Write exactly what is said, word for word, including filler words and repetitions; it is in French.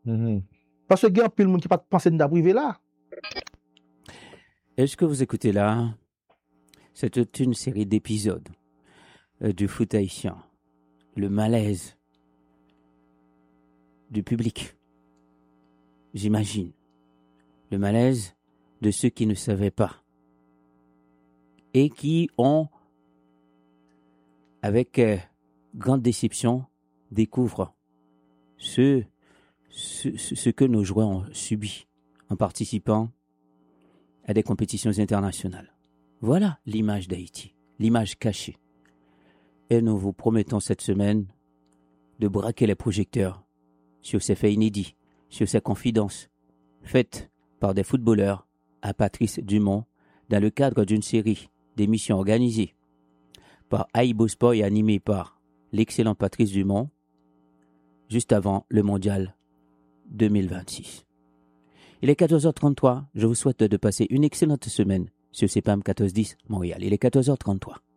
Mm-hmm. Parce que il y a plein de monde qui pas penser de privé là. Et ce que vous écoutez là, c'est toute une série d'épisodes euh, du foot haïtien. Le malaise du public, j'imagine. Le malaise de ceux qui ne savaient pas et qui ont, avec euh, grande déception, découvrent ce, ce, ce que nos joueurs ont subi en participant à des compétitions internationales. Voilà l'image d'Haïti, l'image cachée. Et nous vous promettons cette semaine de braquer les projecteurs sur ces faits inédits, sur ces confidences faites par des footballeurs à Patrice Dumont dans le cadre d'une série d'émissions organisées par Aïbo Sport et animées par l'excellent Patrice Dumont juste avant le mondial deux mille vingt-six. Il est quatorze heures trente-trois, je vous souhaite de passer une excellente semaine sur C P A M mille quatre cent dix Montréal. Il est quatorze heures trente-trois.